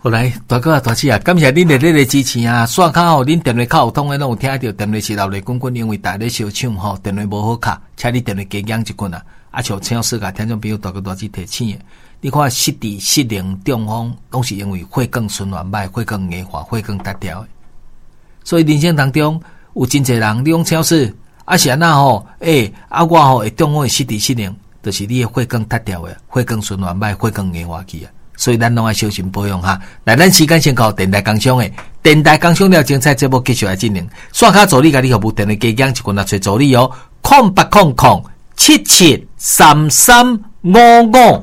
好来，大哥啊，大姐啊，感谢恁热烈的支持啊！线卡吼，恁电话卡有通的，拢有听到电话是闹热滚滚，因为大家小抢吼，电话无好卡，请你电话加养一棍啊！啊，像请世界听众朋友大哥大姐提醒的，你看失智、失灵、中风，拢是因为血管循环歹、血管硬化、血管单调的。所以人生当中有真侪人，你讲超市啊是安那吼，我吼会中风会失智失灵，就是你的血管单调的，血管循环歹、血管硬化去啊。所以咱拢要小心保养哈。来，咱时间先到电台工商的，电台工商了精彩节目继续来进行。线卡助理甲你服务电话加讲一群来找助理哦，0800773355。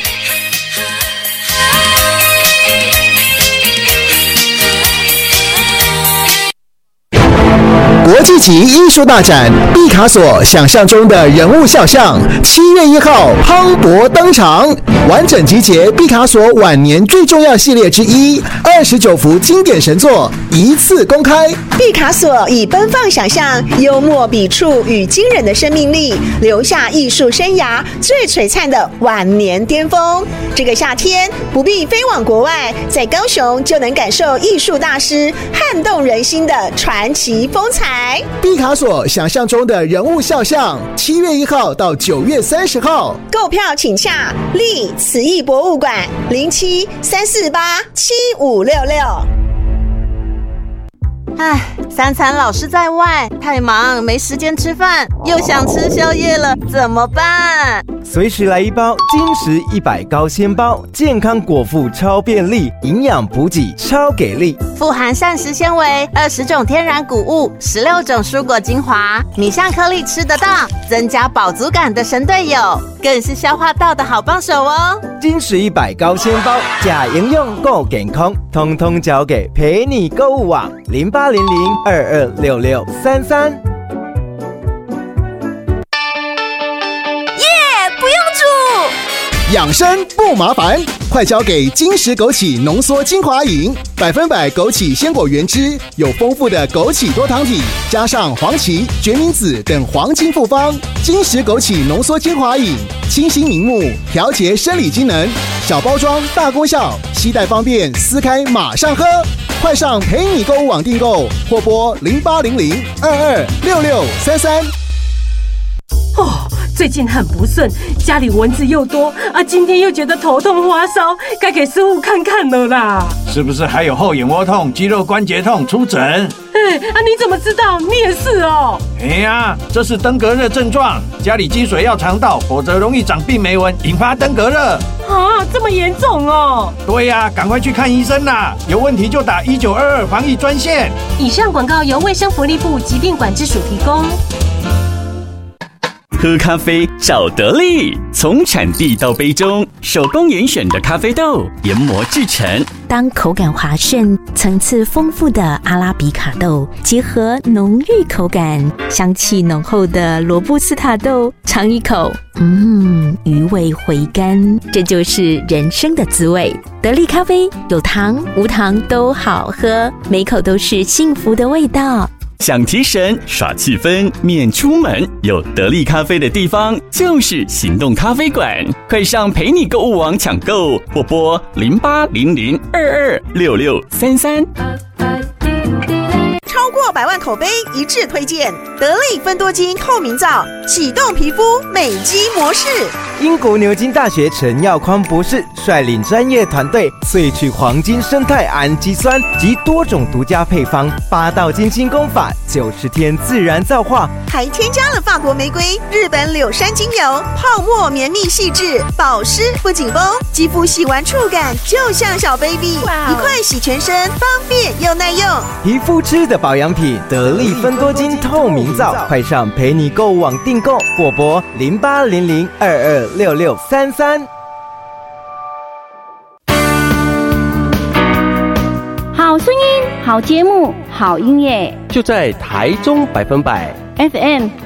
国际级艺术大展毕卡索想象中的人物肖像，7月1号磅礴登场，完整集结毕卡索晚年最重要系列之一，29幅经典神作一次公开。 毕卡索以奔放想象、幽默笔触与惊人的生命力，留下艺术生涯最璀璨的晚年巅峰。这个夏天不必飞往国外，在高雄就能感受艺术大师撼动人心的传奇风采。 毕卡索想象中的人物肖像，7月1号到9月30号， 购票请洽立慈艺博物馆0734875566。 唉，3餐老是在外，太忙没时间吃饭，又想吃宵夜了，怎么办？ 随时来一包金石100高纤包，健康果腹超便利，营养补给超给力， 富含膳食纤维、20种天然谷物、16种蔬果精华，米香颗粒吃得到，增加饱足感的神队友，更是消化道的好帮手哦。 金石100高纤包，假营养够健康，通通交给陪你购物网0800226633。 养生不麻烦，快交给金石枸杞浓缩精华饮，100%枸杞鲜果原汁，有丰富的枸杞多糖体，加上黄芪、决明子等黄金复方。金石枸杞浓缩精华饮，清新明目，调节生理机能，小包装大功效，携带方便，撕开马上喝。快上陪你购物网订购，或拨0800226633。 最近很不顺，家里蚊子又多啊，今天又觉得头痛发烧，该给师傅看看了啦。 是不是还有后眼窝痛、肌肉关节痛？出诊。 你怎么知道？你也是哦。 这是登革热症状，家里积水要肠道，否则容易长病媒蚊，引发登革热。 这么严重哦？ 对呀，赶快去看医生啦！有问题就打1922防疫专线。 以上广告由卫生福利部疾病管制署提供。 喝咖啡找得力，从产地到杯中，手工严选的咖啡豆研磨制成。 当口感滑顺、层次丰富的阿拉比卡豆结合浓郁口感、香气浓厚的罗布斯塔豆，尝一口，余味回甘，这就是人生的滋味。得力咖啡有糖无糖都好喝，每口都是幸福的味道。 想提神耍气氛免出门，有得力咖啡的地方就是行动咖啡馆，快上陪你购物网抢购，或拨0800226633。 超过100万口碑一致推荐得力芬多精透明皂，启动皮肤美肌模式。 英国牛津大学陈耀匡博士率领专业团队萃取黄金生态氨基酸及多种独家配方，8道金清功法，90天自然皂化， 还添加了法国玫瑰、日本柳杉精油，泡沫绵密细致，保湿不紧绷，肌肤洗完触感就像小 baby， 一块洗全身，方便又耐用。 皮肤吃的保养品得力芬多精透明皂，快上陪你购物网订购，或拨0800226633。 好声音，好节目，好音乐， 就在台中100%。 FM